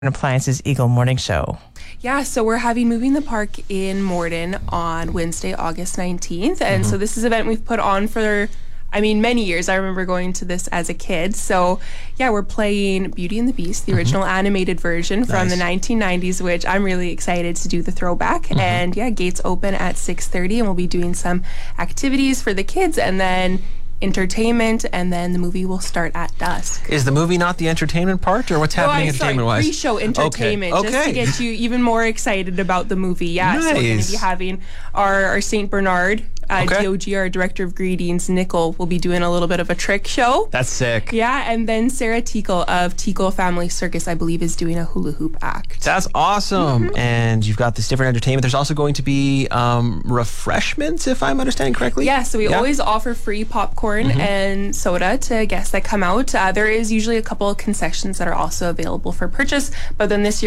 Appliances Eagle Morning Show. Yeah, so we're having Moving the Park in Morden on Wednesday, August 19th. And so this is an event we've put on for, many years. I remember going to this as a kid. So, yeah, we're playing Beauty and the Beast, the original animated version from the 1990s, which I'm really excited to do the throwback. And, yeah, gates open at 6:30, and we'll be doing some activities for the kids and then entertainment, and then the movie will start at dusk. Is the movie not the entertainment part, or what's happening entertainment-wise? Pre-show entertainment, just to get you even more excited about the movie. Yeah, nice. So we're going to be having our St. Bernard, DOG, our Director of Greetings, Nickel, will be doing a little bit of a trick show. That's sick. Yeah, and then Sarah Teakle of Teakle Family Circus, I believe, is doing a hula hoop act. That's awesome. And you've got this different entertainment. There's also going to be refreshments, if I'm understanding correctly. Yeah, so we always offer free popcorn and soda to guests that come out. There is usually a couple of concessions that are also available for purchase, but then this year